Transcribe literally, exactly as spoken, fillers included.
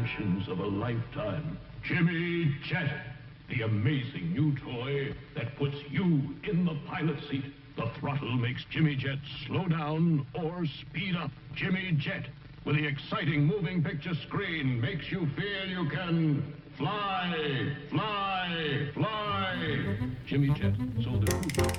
inventions of a lifetime. Jimmy Jet, the amazing new toy that puts you in the pilot seat. The throttle makes Jimmy Jet slow down or speed up. Jimmy Jet, with the exciting moving picture screen, makes you feel you can fly, fly, fly. Jimmy Jet, sold at